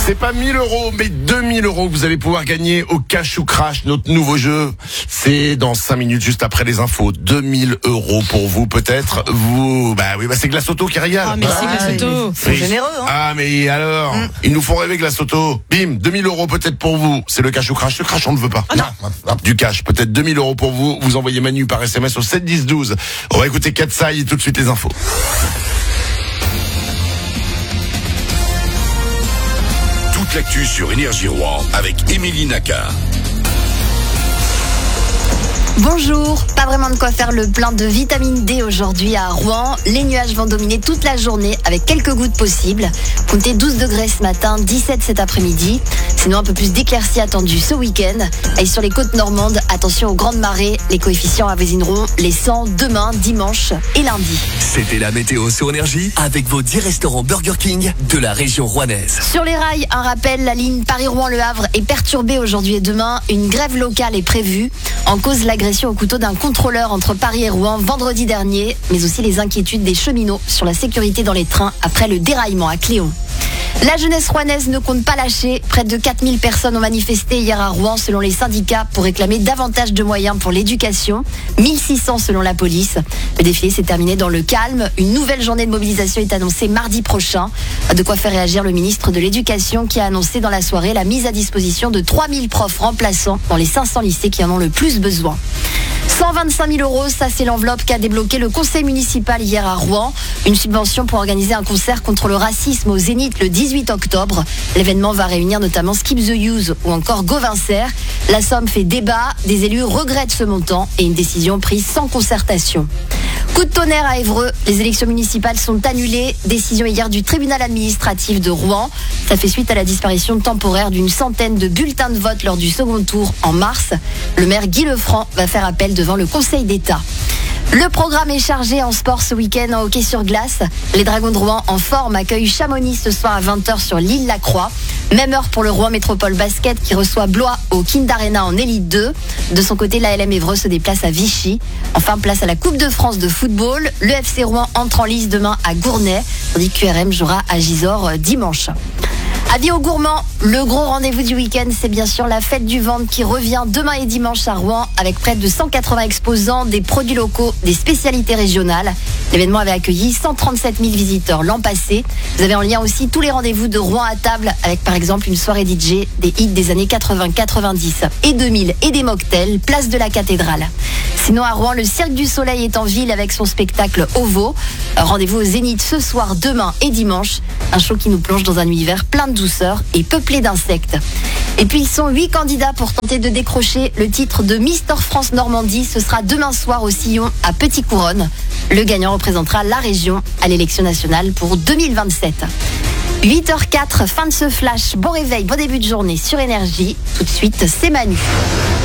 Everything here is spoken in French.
C'est pas 1000 euros, mais 2000 euros que vous allez pouvoir gagner au Cash ou Crash, notre nouveau jeu. C'est dans 5 minutes, juste après les infos. 2000 euros pour vous, peut-être. Vous, c'est Glace Auto qui régale. Ah, merci Glace Auto. C'est généreux, hein. Ah, mais alors, ils nous font rêver Glace Auto. Bim, 2000 euros peut-être pour vous. C'est le Cash ou Crash. Le Crash, on ne veut pas. Ah, non. Du cash, peut-être 2000 euros pour vous. Vous envoyez Manu par SMS au 7 10 12. On va écouter Katsai et tout de suite les infos. Toute l'actu sur Énergie Rouen avec Émilie Naka. Bonjour, pas vraiment de quoi faire le plein de vitamine D aujourd'hui à Rouen. Les nuages vont dominer toute la journée avec quelques gouttes possibles. Comptez 12 degrés ce matin, 17 cet après-midi. Sinon un peu plus d'éclaircies attendues ce week-end. Et sur les côtes normandes, attention aux grandes marées. Les coefficients avoisineront les 100 demain, dimanche et lundi. C'était la météo sur Énergie avec vos 10 restaurants Burger King de la région rouennaise. Sur les rails, un rappel, la ligne Paris-Rouen-Le Havre est perturbée aujourd'hui et demain. Une grève locale est prévue. En cause l'agression au couteau d'un contrôleur entre Paris et Rouen vendredi dernier, mais aussi les inquiétudes des cheminots sur la sécurité dans les trains après le déraillement à Cléon. La jeunesse rouennaise ne compte pas lâcher. Près de 4000 personnes ont manifesté hier à Rouen selon les syndicats pour réclamer davantage de moyens pour l'éducation. 1600 selon la police. Le défilé s'est terminé dans le calme. Une nouvelle journée de mobilisation est annoncée mardi prochain. De quoi faire réagir le ministre de l'Éducation qui a annoncé dans la soirée la mise à disposition de 3000 profs remplaçants dans les 500 lycées qui en ont le plus besoin. 125 000 euros, ça c'est l'enveloppe qu'a débloqué le conseil municipal hier à Rouen. Une subvention pour organiser un concert contre le racisme au Zénith le 18 octobre. L'événement va réunir notamment Skip the Use ou encore Gauvincer. La somme fait débat, des élus regrettent ce montant et une décision prise sans concertation. Coup de tonnerre à Évreux, les élections municipales sont annulées. Décision hier du tribunal administratif de Rouen. Ça fait suite à la disparition temporaire d'une centaine de bulletins de vote lors du second tour en mars. Le maire Guy Lefranc va faire appel devant le Conseil d'État. Le programme est chargé en sport ce week-end en hockey sur glace. Les Dragons de Rouen en forme accueillent Chamonix ce soir à 20h sur l'île Lacroix. Même heure pour le Rouen Métropole Basket qui reçoit Blois au Kind Arena en Élite 2. De son côté, l'ALM Évreux se déplace à Vichy. Enfin, place à la Coupe de France de football. Le FC Rouen entre en lice demain à Gournay, tandis que QRM jouera à Gisors dimanche. Avis aux gourmands, le gros rendez-vous du week-end, c'est bien sûr la fête du ventre qui revient demain et dimanche à Rouen avec près de 180 exposants, des produits locaux, des spécialités régionales. L'événement avait accueilli 137 000 visiteurs l'an passé. Vous avez en lien aussi tous les rendez-vous de Rouen à table avec par exemple une soirée DJ, des hits des années 80, 90 et 2000 et des mocktails, place de la cathédrale. Sinon à Rouen, le Cirque du Soleil est en ville avec son spectacle OVO. Rendez-vous au Zénith ce soir, demain et dimanche. Un show qui nous plonge dans un univers plein de douceur et peuplé d'insectes. Et puis ils sont 8 candidats pour tenter de décrocher le titre de Mister France Normandie. Ce sera demain soir au Sillon à Petit Couronne. Le gagnant représentera la région à l'élection nationale pour 2027. 8h04, fin de ce flash. Bon réveil, bon début de journée sur Énergie. Tout de suite, c'est Manu.